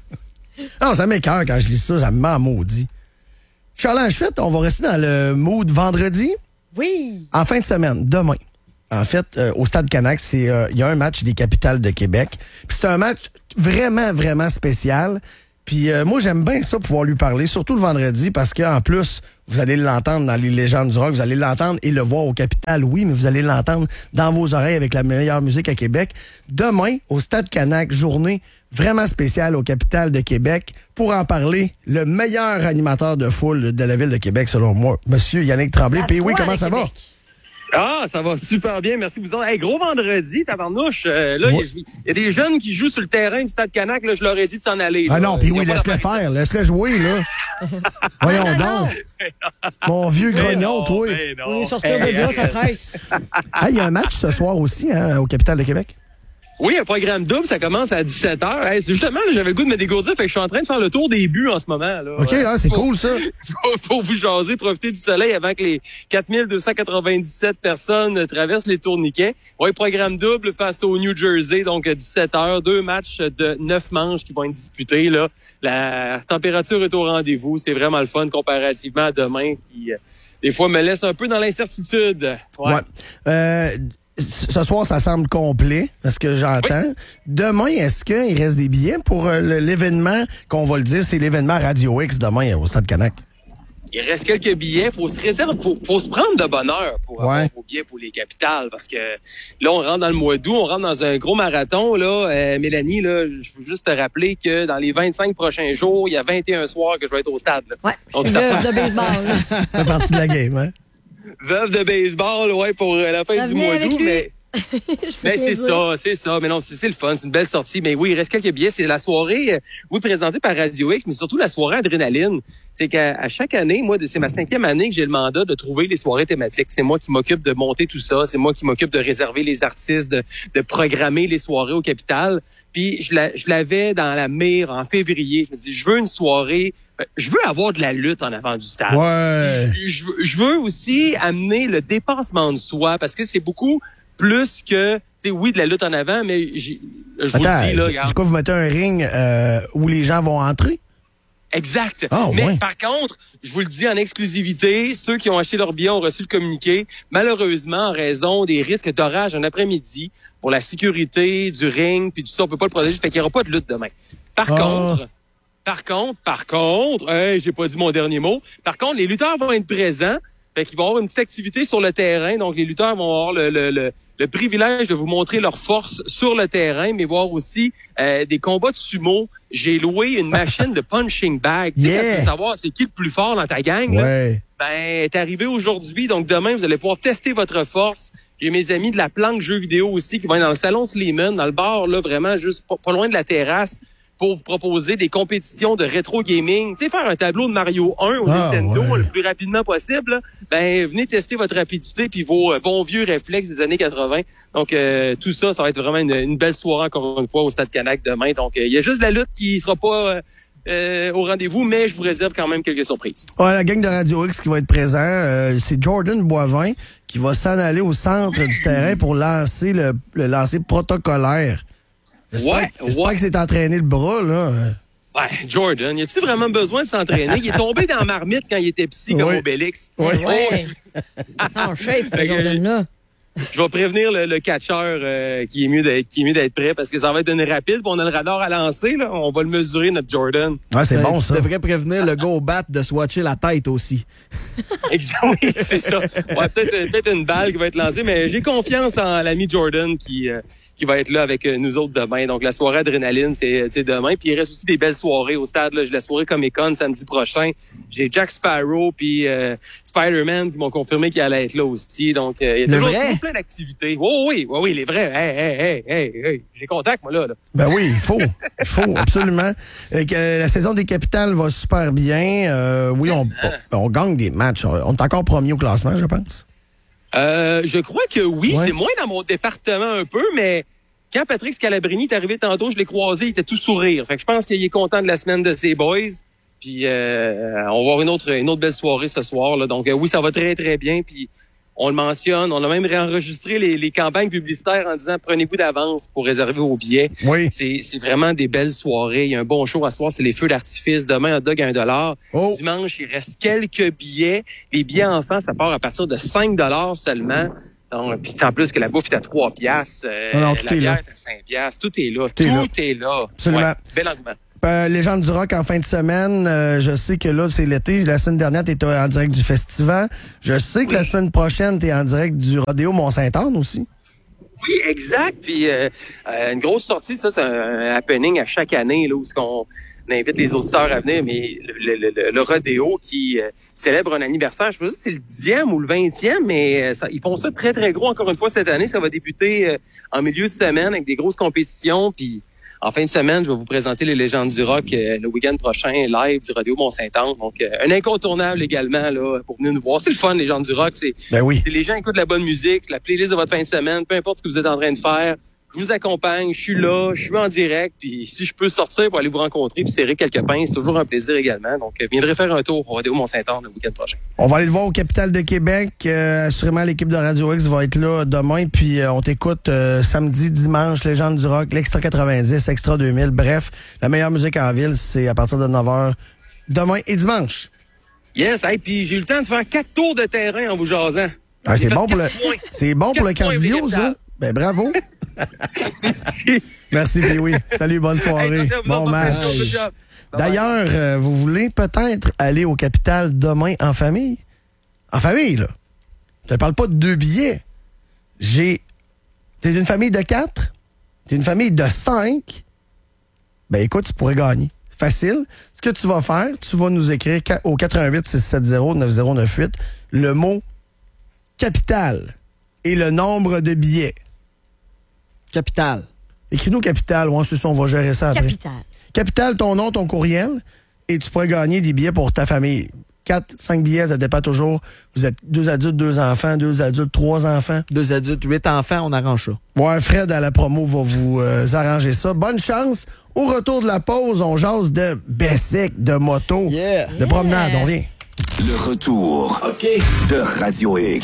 D: Non, ça m'écoeure quand je lis ça, ça me met en maudit. Charlage fait, on va rester dans le mood vendredi.
F: Oui.
D: En fin de semaine, demain. En fait, euh, au Stade Canac, c'est il euh, y a un match des Capitales de Québec. Puis c'est un match vraiment, vraiment spécial. Puis euh, moi, j'aime bien ça, pouvoir lui parler, surtout le vendredi, parce qu'en plus, vous allez l'entendre dans les légendes du rock, vous allez l'entendre et le voir au Capitale, oui, mais vous allez l'entendre dans vos oreilles avec la meilleure musique à Québec. Demain, au Stade Canac, journée vraiment spéciale au Capitale de Québec. Pour en parler, le meilleur animateur de foule de la ville de Québec, selon moi, Monsieur Yannick Tremblay.
F: À
D: Puis oui,
F: toi,
D: comment
F: le
D: ça va?
F: Québec.
G: Ah, ça va super bien, merci vous autres. Hey, gros vendredi, tabarnouche. Euh, là, il
D: Ouais.
G: y, y a des jeunes qui jouent sur le terrain du Stade Canac. Là, je leur ai dit de s'en aller.
D: Ah
G: là.
D: non, puis
G: Ils ont
D: oui,
G: pas
D: laisse-le
G: d'affaire.
D: faire, laisse-le jouer, là. Voyons
F: non, non.
D: donc. Mon vieux
G: Mais
D: grognon,
G: non,
D: toi.
G: mais non.
F: On est sortir de
G: Hey,
F: là,
G: hey,
F: ça presse.
D: Ah, il y a un match ce soir aussi, hein, au Capitale de Québec.
G: Oui, un programme double, ça commence à dix-sept heures. Hey, c'est justement, là, j'avais le goût de me dégourdir, fait que je suis en train de faire le tour des buts en ce moment. Là.
D: OK,
G: Ouais.
D: hein, c'est
G: Faut-
D: cool, ça.
G: faut, faut vous jaser, profiter du soleil avant que les quatre mille deux cent quatre-vingt-dix-sept personnes traversent les tourniquets. Oui, programme double face au New Jersey, donc à dix-sept heures. Deux matchs de neuf manches qui vont être disputés. Là. La température est au rendez-vous. C'est vraiment le fun comparativement à demain qui, euh, des fois, me laisse un peu dans l'incertitude. Ouais.
D: Ouais. Euh, ce soir, ça semble complet, à ce que j'entends. Demain, est-ce qu'il reste des billets pour euh, le- l'événement, qu'on va le dire, c'est l'événement Radio X demain au Stade Canac?
G: Il reste quelques billets. Faut se réserver, faut, faut se prendre de bonne heure pour avoir
D: Ouais.
G: vos billets pour les capitales, parce que là, on rentre dans le mois d'août, on rentre dans un gros marathon. Là, euh, Mélanie, là, je veux juste te rappeler que dans les vingt-cinq prochains jours, il y a vingt et un soirs que je vais être au stade. Là.
F: Ouais,
G: Donc,
F: je suis
G: ça
F: veuve de baseball. là.
D: Ça fait partie de la game, hein?
G: Veuve de baseball, ouais, pour euh, la fin
F: Ça
G: du
F: vient
G: mois
F: avec
G: d'août,
F: lui.
G: mais
F: Je peux
G: mais
F: rien
G: c'est
F: dire.
G: ça, c'est ça. Mais non, c'est c'est le fun, c'est une belle sortie. Mais oui, il reste quelques billets. C'est la soirée, euh, oui, présentée par Radio X, mais surtout la soirée Adrénaline. C'est qu'à à chaque année, moi, de- c'est ma cinquième année que j'ai le mandat de trouver les soirées thématiques. C'est moi qui m'occupe de monter tout ça. C'est moi qui m'occupe de réserver les artistes, de, de programmer les soirées au Capitale. Puis je la- je l'avais dans la mire en février. Je me dis, je veux une soirée. euh, Je veux avoir de la lutte en avant du stade.
D: Ouais.
G: Je, je veux- je veux aussi amener le dépassement de soi parce que c'est beaucoup plus que, tu sais, oui, de la lutte en avant, mais j'ai- je vous
D: Attends,
G: le dis, là,
D: c'est
G: regarde.
D: quoi, vous mettez un ring euh, où les gens vont entrer?
G: Exact.
D: Oh,
G: Mais
D: ouais.
G: par contre, je vous le dis en exclusivité, ceux qui ont acheté leur billet ont reçu le communiqué. Malheureusement, en raison des risques d'orage en après-midi, pour la sécurité du ring, puis tout ça, on peut pas le protéger, fait qu'il n'y aura pas de lutte demain. Par
D: Oh.
G: contre, par contre, par contre, hey, j'ai pas dit mon dernier mot. Par contre, les lutteurs vont être présents. Fait qu'ils vont avoir une petite activité sur le terrain. Donc, les lutteurs vont avoir le, le, le, le privilège de vous montrer leur force sur le terrain, mais voir aussi euh, des combats de sumo. J'ai loué une machine de punching bag. Tu sais,
D: Yeah.
G: quand tu veux savoir c'est qui le plus fort dans ta gang, là,
D: Ouais.
G: ben, est arrivé aujourd'hui. Donc, demain, vous allez pouvoir tester votre force. J'ai mes amis de la planque jeux vidéo aussi qui vont être dans le salon Sleeman, dans le bar, là, vraiment, juste pas, pas loin de la terrasse, pour vous proposer des compétitions de rétro gaming. Tu sais, faire un tableau de Mario un au
D: Ah,
G: Nintendo
D: ouais.
G: le plus rapidement possible, là. Ben, venez tester votre rapidité puis vos euh, bons vieux réflexes des années quatre-vingt. Donc, euh, tout ça, ça va être vraiment une, une belle soirée, encore une fois, au Stade Canac demain. Donc, il euh, y a juste la lutte qui sera pas euh, euh, au rendez-vous, mais je vous réserve quand même quelques surprises.
D: Ouais, la gang de Radio X qui va être présent, euh, c'est Jordan Boivin qui va s'en aller au centre du terrain pour lancer le, le lancer protocolaire. J'espère,
G: Ouais,
D: j'espère
G: ouais.
D: que c'est entraîné le bras, là.
G: Ouais, Jordan, y a-t-il vraiment besoin de s'entraîner? Il est tombé dans la marmite quand il était petit comme
D: Oui.
G: Obélix.
D: Oui.
F: Ouais. En shape, ce
G: Fait que
F: Jordan-là.
G: Je vais prévenir le, le catcheur euh, qui est mieux d'être qui est mieux d'être prêt parce que ça va être une rapide, puis on a le radar à lancer, là. On va le mesurer, notre Jordan.
D: Ouais, c'est
E: Euh,
D: bon,
E: tu
D: ça.
E: devrais prévenir le go bat de se watcher la tête aussi.
G: Oui, c'est ça. Ouais, peut-être peut-être une balle qui va être lancée, mais j'ai confiance en l'ami Jordan qui euh, qui va être là avec euh, nous autres demain. Donc la soirée adrénaline, c'est c'est demain. Puis il reste aussi des belles soirées au stade. Là. J'ai la soirée Comic-Con samedi prochain. J'ai Jack Sparrow puis euh, Spider-Man qui m'ont confirmé qu'il allait être là aussi. Donc euh, il y a
E: Le
G: toujours,
E: vrai?
G: toujours plein d'activités. Oh, oui, oui, oui, les vrais. Hey, hey, hey, hey, hey. J'ai contact moi là. là.
D: Ben oui, il faut. Il faut, absolument. Euh, que, euh, la saison des capitales va super bien. Euh, oui, on, on, on gagne des matchs. On est encore premier au classement, je pense.
G: Euh, je crois que oui,
D: Ouais.
G: c'est moins dans mon département un peu, mais quand Patrick Scalabrini est arrivé tantôt, je l'ai croisé, il était tout sourire. Fait que je pense qu'il est content de la semaine de ses boys. Puis euh, on va avoir une autre une autre belle soirée ce soir. Là. Donc euh, oui, ça va très très bien. Puis on le mentionne, on a même réenregistré les, les campagnes publicitaires en disant prenez-vous d'avance pour réserver vos billets.
D: Oui.
G: C'est, c'est vraiment des belles soirées. Il y a un bon show à soir, c'est les feux d'artifice. Demain, un dog à un dollar.
D: Oh.
G: Dimanche, il reste quelques billets. Les billets enfants, ça part à partir de cinq dollars seulement. Donc, puis en plus que la bouffe est à trois piastres. Euh,
D: Non, non, tout
G: la
D: est
G: bière
D: là.
G: est à cinq piastres. Tout est là.
D: Tout est là.
G: Tout est là.
D: Absolument.
G: Ouais, bel engouement.
D: Euh, Légende du rock en fin de semaine. Euh, je sais que là, c'est l'été. La semaine dernière, tu étais en direct du festival. Je sais que la semaine prochaine, tu es en direct du Rodéo Mont-Saint-Anne aussi.
G: Oui, exact. Puis euh, euh, une grosse sortie, ça, c'est un happening à chaque année, là, où ce qu'on invite les auditeurs à venir, mais le, le, le, le rodéo qui euh, célèbre un anniversaire, je sais pas si c'est le dixième ou le vingtième, mais euh, ça, ils font ça très, très gros encore une fois cette année. Ça va débuter euh, en milieu de semaine avec des grosses compétitions, puis en fin de semaine, je vais vous présenter les légendes du rock euh, le week-end prochain, live du Rodéo Mont-Saint-Anne. Donc, euh, un incontournable également là pour venir nous voir. C'est le fun, les légendes du rock. C'est,
D: Ben oui.
G: c'est les gens écoutent la bonne musique, c'est la playlist de votre fin de semaine, peu importe ce que vous êtes en train de faire. Je vous accompagne, je suis là, je suis en direct, puis si je peux sortir pour aller vous rencontrer puis serrer quelques pains, c'est toujours un plaisir également. Donc, euh, viendrez faire un tour au Rodéo Mont-Saint-Anne le week-end prochain.
D: On va aller le voir au Capitale de Québec. Euh, assurément, l'équipe de Radio X va être là demain. Puis euh, on t'écoute euh, samedi, dimanche, Légende du rock, l'Extra quatre-vingt-dix, Extra deux mille. Bref, la meilleure musique en ville, c'est à partir de neuf heures demain et dimanche.
G: Yes, hey, puis j'ai eu le temps de faire quatre tours de terrain en vous jasant.
D: Ah,
G: J'ai
D: c'est
G: fait
D: bon pour le,
G: quatre points.
D: c'est bon pour le
G: Quatre points
D: cardio, ça.
G: végétales.
D: Ben bravo.
G: Merci.
D: Merci, puis oui. Salut, bonne
G: Hey,
D: soirée.
G: merci à vous
D: Bon
G: autres,
D: match.
G: bonne good job. Bye-bye.
D: D'ailleurs, euh, vous voulez peut-être aller au Capitale demain en famille? En famille, là. Je ne parle pas de deux billets. J'ai. T'es une famille de quatre? T'es une famille de cinq? Ben écoute, tu pourrais gagner. Facile. Ce que tu vas faire, tu vas nous écrire au quatre un huit six sept zéro neuf zéro neuf huit le mot Capitale et le nombre de billets.
E: Capital.
D: Écris-nous Capitale, ouais, c'est ça, on va gérer ça après.
F: Capital.
D: Capital, ton nom, ton courriel, et tu pourrais gagner des billets pour ta famille. Quatre, cinq billets, ça dépend toujours. Vous êtes deux adultes, deux enfants, deux adultes, trois enfants.
E: Deux adultes, huit enfants, on arrange ça.
D: Ouais, Fred à la promo va vous euh, arranger ça. Bonne chance. Au retour de la pause, on jase de Bessic, de moto,
E: Yeah.
D: de promenade. On vient.
A: Le retour de Radio X.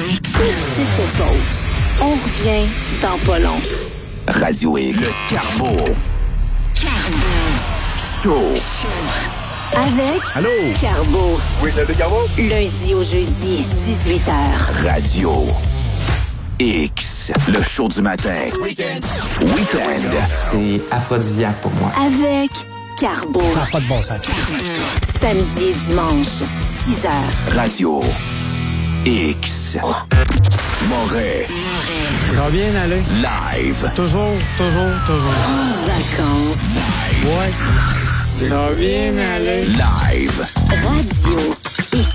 B: Petite pause. On revient dans pas long.
A: Radio X. Le Carbo. Show.
B: Avec
A: Allô?
B: Carbo.
A: Oui, salut, Carbo.
B: Lundi au jeudi, dix-huit heures.
A: Radio X, le show du matin. Weekend. Weekend.
H: C'est aphrodisiaque pour moi.
B: Avec Carbo.
D: Ça n'a pas de bon sens.
B: Samedi et dimanche, six heures.
A: Radio X. Moret.
E: Ça va bien aller.
A: Live.
E: Toujours, toujours, toujours.
B: Vacances.
E: Ouais. Ça va bien aller.
A: Live.
B: Radio X.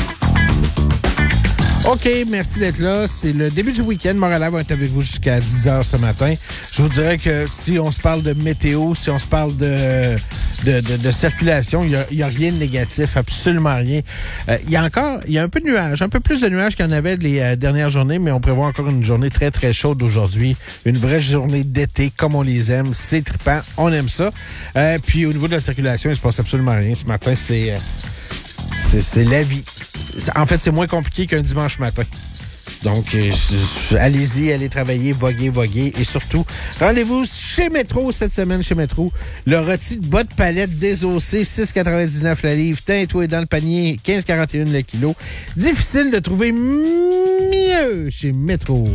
I: OK, merci d'être là. C'est le début du week-end. Montréal va être avec vous jusqu'à dix heures ce matin. Je vous dirais que si on se parle de météo, si on se parle de, de, de, de circulation, il n'y a, y a rien de négatif, absolument rien. Euh, il y a encore, il y a un peu de nuages, un peu plus de nuages qu'il y en avait les euh, dernières journées, mais on prévoit encore une journée très, très chaude aujourd'hui. Une vraie journée d'été, comme on les aime. C'est trippant, on aime ça. Euh, puis au niveau de la circulation, il se passe absolument rien. Ce matin, c'est... Euh, C'est, c'est la vie. En fait, c'est moins compliqué qu'un dimanche matin. Donc, euh, allez-y, allez travailler, voguez, voguez. Et surtout, rendez-vous chez Métro cette semaine, chez Métro. Le rôti de bas de palette désossé, six quatre-vingt-dix-neuf la livre, teint-toi dans le panier, quinze quarante et un le kilo. Difficile de trouver mieux chez Métro.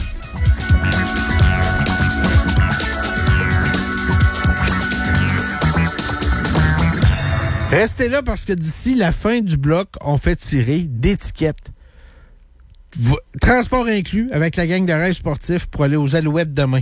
I: Restez là parce que d'ici la fin du bloc, on fait tirer d'étiquettes. Transport inclus avec la gang de rêves sportifs pour aller aux Alouettes demain.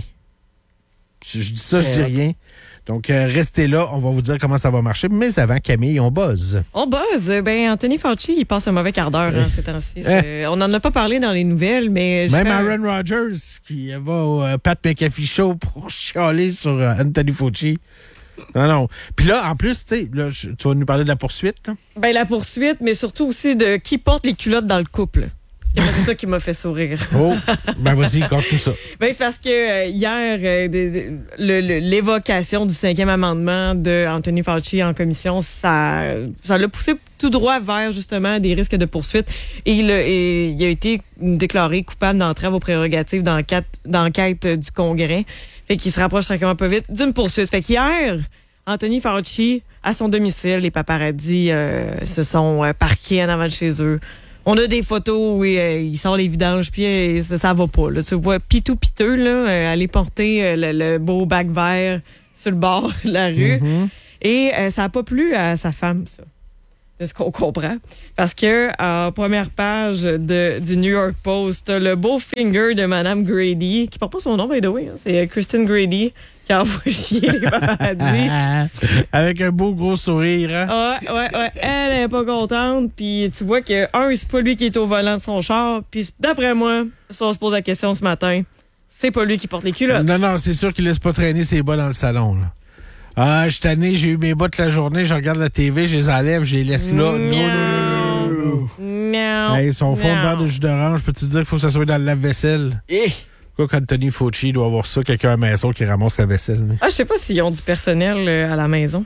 I: Si je dis ça, je dis rien. Donc, euh, restez là, on va vous dire comment ça va marcher. Mais avant, Camille, on buzz.
F: On buzz. Ben, Anthony Fauci, il passe un mauvais quart d'heure hein, ces temps-ci. Euh. On n'en a pas parlé dans les nouvelles, mais...
I: Même
F: fais...
I: Aaron Rodgers, qui va au euh, Pat McAfee Show pour chialer sur euh, Anthony Fauci. Non, non. Puis là, en plus, tu sais, là, tu vas nous parler de la poursuite. Là.
F: Ben, la poursuite, mais surtout aussi de qui porte les culottes dans le couple. Parce que moi, c'est ça qui m'a fait sourire.
I: Oh, ben vas-y, compte tout ça.
F: Ben, c'est parce que euh, hier, euh, de, de, le, le, l'évocation du cinquième amendement de Anthony Fauci en commission, ça, ça l'a poussé tout droit vers, justement, des risques de poursuite. Et il, et, il a été déclaré coupable d'entrave aux prérogatives d'enquête, d'enquête du Congrès. Fait qu'il se rapproche tranquillement pas vite d'une poursuite. Fait qu'hier, Anthony Fauci, à son domicile, les paparazzis euh, se sont euh, parqués en avant de chez eux. On a des photos où euh, il sort les vidanges, puis euh, ça, ça va pas. Là. Tu vois, pitou piteux, là, euh, aller porter euh, le, le beau bac vert sur le bord de la rue. Mm-hmm. Et euh, ça a pas plu à sa femme, ça. C'est ce qu'on comprend. Parce que, en première page de, du New York Post, le beau finger de Madame Grady, qui porte pas son nom, by the way, hein, c'est Kristen Grady, qui envoie chier les paparazzis.
I: Avec un beau gros sourire, hein?
F: Ouais, ouais, ouais. Elle est pas contente, puis tu vois que, un, c'est pas lui qui est au volant de son char, puis d'après moi, si on se pose la question ce matin, c'est pas lui qui porte les culottes.
I: Non, non, c'est sûr qu'il laisse pas traîner ses bas dans le salon, là. Ah, je suis tanné, j'ai eu mes bas toute la journée, je regarde la T V, je les enlève, je les laisse là. Non, non, non, non.
F: Non.
I: Hey, son fond de verre de jus d'orange, peux-tu te dire qu'il faut que ça soit dans le lave-vaisselle?
F: Eh!
I: Quoi qu'Anthony Fauci doit avoir ça, quelqu'un à la maison qui ramasse sa vaisselle. Mais.
F: Ah, je sais pas s'ils ont du personnel euh, à la maison.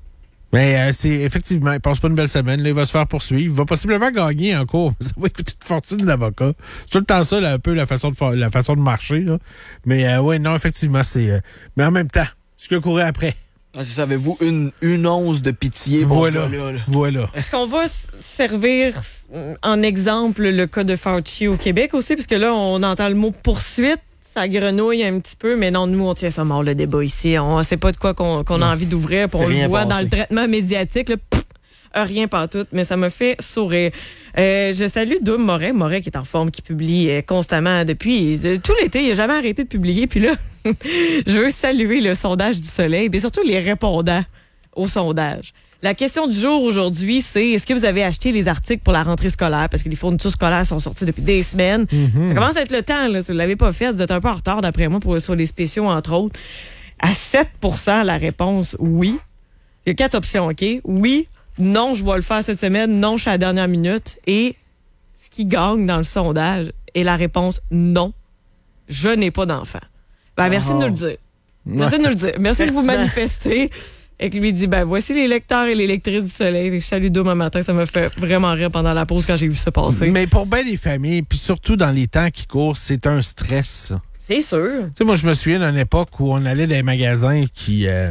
I: Mais euh, c'est effectivement, il passe pas une belle semaine, là, il va se faire poursuivre, il va possiblement gagner en cours, mais ça va coûter une fortune d'avocat. C'est tout le temps ça, là, un peu la façon de faire, la façon de marcher, là. Mais euh, ouais, non, effectivement, c'est. Euh, mais en même temps, ce que courait après.
E: Ah, c'est ça, avez-vous une, une once de pitié pour
I: voilà,
E: ce gars-là, là?
I: Voilà.
F: Est-ce qu'on va s- servir en exemple le cas de Fauci au Québec aussi? Parce que là, on entend le mot poursuite, ça grenouille un petit peu, mais non, nous, on tient ça mort, le débat ici. On sait pas de quoi qu'on, qu'on a envie d'ouvrir, puis on le voit dans le traitement médiatique, là, pff, rien pantoute, mais ça me fait sourire. Euh, je salue Doum Moret, Moret qui est en forme, qui publie euh, constamment depuis euh, tout l'été, il n'a jamais arrêté de publier, puis là, je veux saluer le sondage du Soleil, mais surtout les répondants au sondage. La question du jour aujourd'hui, c'est est-ce que vous avez acheté les articles pour la rentrée scolaire? Parce que les fournitures scolaires sont sorties depuis des semaines. Mm-hmm. Ça commence à être le temps, là. Si vous ne l'avez pas fait, vous êtes un peu en retard, d'après moi, pour, sur les spéciaux, entre autres. À sept pour cent, la réponse, oui. Il y a quatre options, OK? Oui, non, je vais le faire cette semaine. Non, je suis à la dernière minute. Et ce qui gagne dans le sondage est la réponse non, je n'ai pas d'enfant. Ben, merci oh. de nous le dire. Merci de nous le dire. Merci de vous manifester. Et que lui dit, ben, voici les lecteurs et les lectrices du Soleil. Je salue Dom un matin. Ça m'a fait vraiment rire pendant la pause quand j'ai vu ça passer.
I: Mais pour bien les familles, puis surtout dans les temps qui courent, c'est un stress, ça.
F: C'est sûr.
I: Tu sais, moi, je me souviens d'une époque où on allait dans les magasins qui, euh,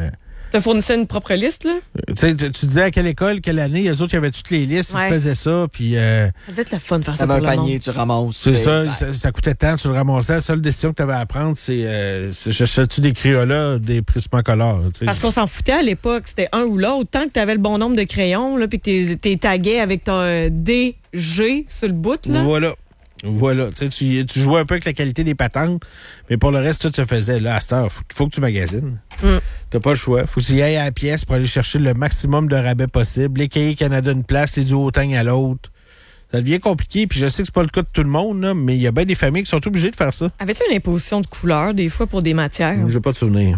F: Tu fournissais une propre liste, là?
I: Tu sais, tu tu disais à quelle école, quelle année, les autres, il y avait toutes les listes,
F: Ouais.
I: ils faisaient ça, puis... Euh,
F: Ça devait être le fun de faire ça
E: T'avais
F: pour
E: un
F: le
E: panier,
F: monde.
E: tu ramasses.
I: c'est
E: tu
I: ça,
E: fais-
I: ça, ça coûtait tant, tu le ramassais. La seule décision que tu avais à prendre, c'est... Euh, c'est j'achète-tu des Crayolas, des Prismacolor, tu sais.
F: Parce qu'on s'en foutait à l'époque, c'était un ou l'autre. Tant que tu avais le bon nombre de crayons, là, puis que t'es- t'es tagué avec ton euh, D G sur le bout, là.
I: Voilà. Voilà. Tu sais, tu, tu jouais un peu avec la qualité des patentes, mais pour le reste, tout se faisait. Là, à cette heure, faut, faut que tu magasines.
F: Mm.
I: T'as pas le choix. Faut que tu y ailles à la pièce pour aller chercher le maximum de rabais possible. Les cahiers Canada une place, les duotangs à l'autre. Ça devient compliqué, puis je sais que c'est pas le cas de tout le monde, là, mais il y a bien des familles qui sont obligées de faire ça.
F: Avais-tu une imposition de couleur, des fois, pour des matières?
I: J'ai pas de souvenir.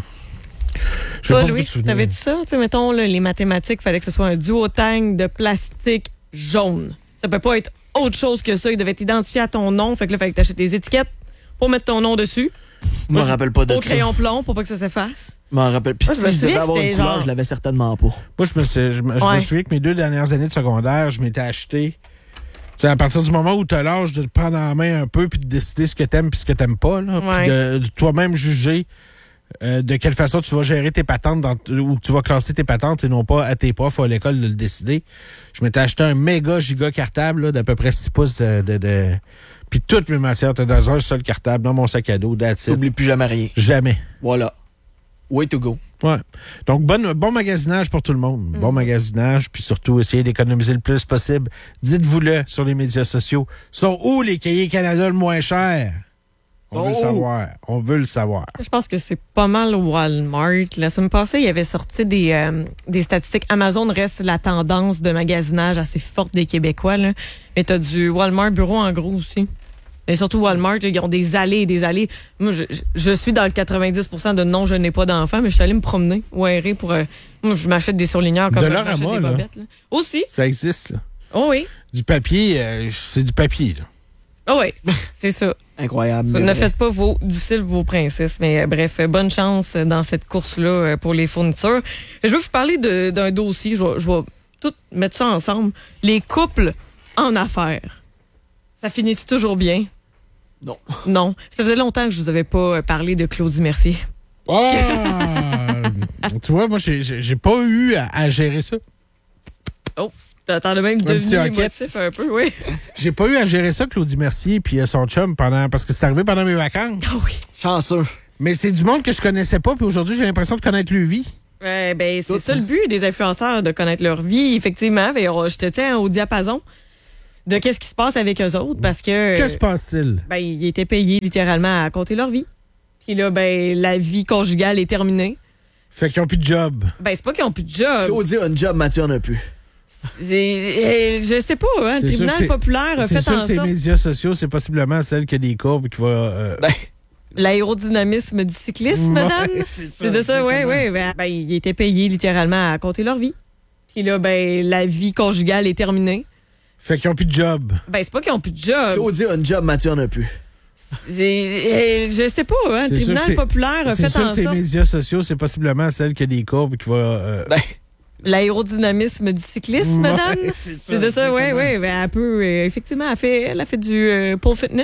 I: J'ai
F: Toi,
I: pas beaucoup
F: Louis,
I: de souvenirs.
F: t'avais-tu ça? Tu sais, mettons, là, les mathématiques, il fallait que ce soit un duotang de plastique jaune. Ça peut pas être autre chose que ça. Il devait t'identifier à ton nom. Fait que là, il fallait que t'achètes des étiquettes pour mettre ton nom dessus.
E: Je me rappelle pas de
F: Au
E: ça.
F: crayon plomb pour pas que ça s'efface.
E: Je m'en rappelle. Puis
F: Moi,
E: si
F: je me
E: je devais
F: souviens que
E: avoir une
F: c'était
E: couleur,
F: genre-
E: je l'avais certainement pas.
I: Moi, je me, suis- je me, je me
F: Ouais.
I: souviens que mes deux dernières années de secondaire, je m'étais acheté. C'est à partir du moment où tu as l'âge de te prendre en main un peu puis de décider ce que t'aimes puis ce que t'aimes pas, là,
F: Ouais.
I: puis de, de toi-même juger euh, de quelle façon tu vas gérer tes patentes dans, ou tu vas classer tes patentes et non pas à tes profs ou à l'école de le décider. Je m'étais acheté un méga giga cartable là, d'à peu près six pouces de... de, de... Puis toutes mes matières étaient dans un seul cartable, dans mon sac à dos, that's it.
E: T'oublies plus jamais rien.
I: Jamais.
E: Voilà. Way to go.
I: Ouais. Donc, bon, bon magasinage pour tout le monde. Bon magasinage, puis surtout, essayez d'économiser le plus possible. Dites-vous-le sur les médias sociaux. Sont où les cahiers Canada le moins cher? On veut le
E: Oh!
I: savoir. On veut le savoir.
F: Je pense que c'est pas mal Walmart. La semaine passée, il y avait sorti des, euh, des statistiques. Amazon reste la tendance de magasinage assez forte des Québécois, là. Mais t'as du Walmart bureau en gros aussi. Et surtout Walmart, là, ils ont des allées et des allées. Moi, je, je, je suis dans le quatre-vingt-dix pour cent de non, je n'ai pas d'enfant, mais je suis allée me promener ou errer pour... euh, moi, je m'achète des surligneurs comme
I: De
F: je
I: l'or à
F: m'achète
I: moi,
F: des
I: là.
F: bobettes. Là. Aussi.
I: Ça existe, là.
F: Oh oui.
I: Du papier, euh, c'est du papier, là.
F: Oh oui, c'est ça.
E: Incroyable.
F: Ça,
E: mais
F: ne
E: vrai.
F: faites pas vos difficiles vos princesses. Mais euh, bref, euh, bonne chance euh, dans cette course-là euh, pour les fournitures. Je vais vous parler de- d'un dossier. Je vais, je vais tout mettre ça ensemble. Les couples en affaires. Ça finit toujours bien?
E: Non.
F: Non. Ça faisait longtemps que je vous avais pas euh, parlé de Claudie Mercier.
I: Ah! Tu vois, moi, j'ai j'ai- j'ai pas eu à, à gérer ça.
F: Oh, t'as t'en as même
I: petit
F: devenu
I: enquête.
F: émotif un peu, oui.
I: J'ai pas eu à gérer ça, Claudie Mercier puis euh, son chum, pendant parce que c'est arrivé pendant mes vacances.
F: Ah oui.
E: Chanceux.
I: Mais c'est du monde que je connaissais pas, puis aujourd'hui, j'ai l'impression de connaître leur vie.
F: Ouais, ben, c'est
E: Tout,
F: ça le but des influenceurs, de connaître leur vie, effectivement. Ben, on- je te tiens au diapason de qu'est-ce qui se passe avec eux autres, parce que...
I: Que se passe-t-il?
F: Ben, ils étaient payés littéralement à compter leur vie. Puis là, ben, la vie conjugale est terminée.
I: Fait qu'ils ont plus de job.
F: Ben, c'est pas qu'ils ont plus de job.
E: Claudie a un job, Mathieu en a plus.
F: C'est- je sais pas, hein, le
I: C'est sûr
F: tribunal
I: que c'est-
F: populaire a
I: C'est
F: fait
I: sûr
F: en
I: que ces
F: sorte
I: médias sociaux, c'est possiblement celle qui a des courbes qui va... euh,
E: Ben,
F: l'aérodynamisme du cyclisme,
I: Ouais,
F: madame.
I: c'est ça,
F: C'est de ça, oui,
I: exactement.
F: oui. Ben, ben, ils étaient payés littéralement à compter leur vie. Puis là, ben, la vie conjugale est terminée.
I: Fait qu'ils ont plus de job.
F: Ben, c'est pas qu'ils ont plus de job.
E: Claudie a un job, Mathieu en a plus.
F: C'est- je sais pas, hein, le
I: C'est sûr
F: tribunal
I: que c'est-
F: populaire a
I: C'est
F: fait
I: sûr
F: en
I: que ces
F: sorte
I: médias sociaux, c'est possiblement celle qui a des courbes qui va... euh,
E: Ben,
F: l'aérodynamisme du cyclisme,
I: Ouais,
F: madame.
I: c'est ça,
F: C'est de ça, oui,
I: exactement.
F: oui. Ben, elle peut, euh, effectivement, elle, fait, elle a fait du euh, pole fitness.